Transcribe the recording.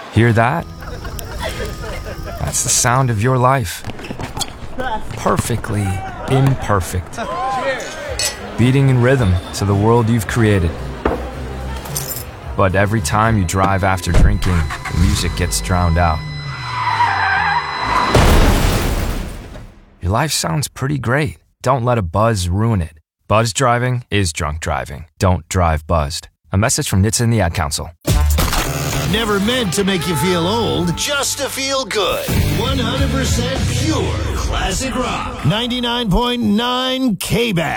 Hear that? That's the sound of your life. Perfectly imperfect. Beating in rhythm to the world you've created. But every time you drive after drinking, the music gets drowned out. Your life sounds pretty great. Don't let a buzz ruin it. Buzz driving is drunk driving. Don't drive buzzed. A message from NHTSA and the Ad Council. Never meant to make you feel old, just to feel good. 100% pure classic rock. 99.9 K-Bass.